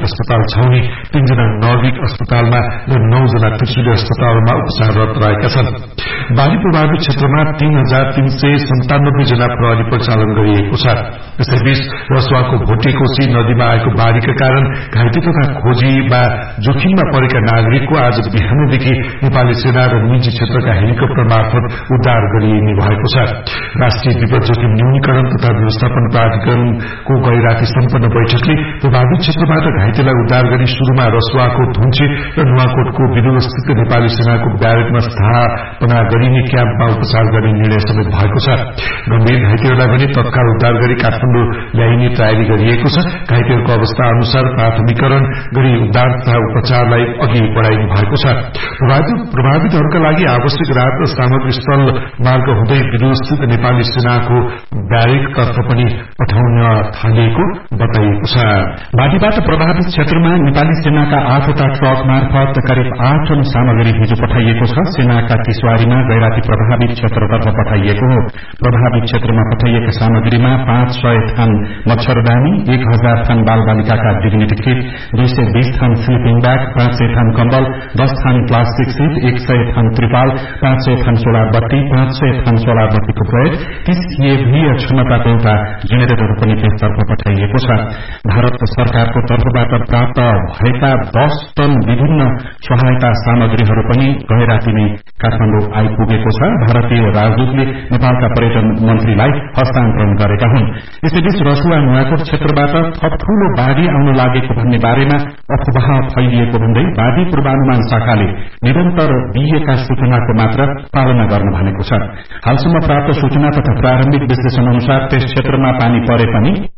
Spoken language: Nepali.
अस्पताल छाउने 3 जना नर्विक अस्पतालमा र 9 जना त्रिशुली अस्पतालमा उपचाररत रहेका छन्। बाढ़ी प्रभावित क्षेत्रमा 3397 जना प्रहरी परिचालन गरिएको छ। यसैबीच रसुवाको भोटेकोशी नदीमा आएको बाढ़ीका कारण घाइते तथा खोजीमा जोखिममा परेका नागरिकको आज बिहानदेखि नेपाली सेना र निजी क्षेत्रका हेलिकप्टर मार्फत उद्धार गरिने भएको छ। राष्ट्रिय विपद जोखिम न्यूनीकरण तथा व्यवस्थापन प्राधिकरणको गैराती सम्पन्न बैठकले प्रभावित क्षेत्रबाट घाइतेलाई उद्धार गरी शुरूमा रसुवाको धुन्चे र नुवाकोटको विदुरस्थित नेपाली सेनाको ब्यारेकमा स्थापना गरिने क्याम्पमा उपचार गर्ने निर्णय समेत भएको छ। गम्भीर घाइतेहरूलाई भने तत्काल उद्धार गरी काठमाडौँ ल्याइने तयारी गरिएको छ। घाइतेहरूको अवस्था अनुसार प्राथमिकरण गरी उद्धार तथा उपचारलाई अघि बढ़ाइनु भएको छ। प्रभावितहरूका लागि आवश्यक राहत सामग्री स्थल मार्ग हुँदै विदुरस्थित नेपाली सेनाको ब्यारेकतर्फ पनि पठाउन थालिएको बताइएको छ। बाढ़ीबाट प्रभावित क्षेत्रमा नेपाली सेनाका 8वटा ट्रक मार्फत करिब 8 टन सामग्री हिजो पठाइएको छ। सेनाका तिसवारीमा गैराती प्रभावित क्षेत्रतर्फ पठाइएको हो। प्रभावित क्षेत्रमा पठाइएका सामग्रीमा 500 थान मच्छरदानी, 1000 थान बाल बालिकाका डिग्निटी किट, 220 थान स्लिपिङ ब्याग, 500 थान कम्बल, 10 थान प्लास्टिक सीट, 100 थान त्रिपाल, 500 थान सोलर बत्ती, 500 थान सोलर बत्तीको प्रयोग, 30 केभीए क्षमताको एउटा जेनेरेटर पनि त्यसतर्फ पठाइएको छ। भारत सरकारको तर्फबाट प्राप्त भएका 10 टन विभिन्न सहायता सामग्रीहरू पनि गैराती नै काठमाडौँ आइपुगेको छ। भारतीय राजदूतले नेपालका पर्यटन मन्त्रीलाई हस्तान्तरण गरेका हुन्। यसैबीच रसुवा नुवाकोट क्षेत्रबाट थप ठूलो बाढ़ी आउन लागेको भन्ने बारेमा अफवाह फैलिएको भन्दै बाढ़ी पूर्वानुमान शाखाले निरन्तर दिइएका सूचनाको मात्र पालना गर्न भनेको छ। हालसम्म प्राप्त सूचना तथा प्रारम्भिक विश्लेषण अनुसार त्यस क्षेत्रमा पानी परे पनि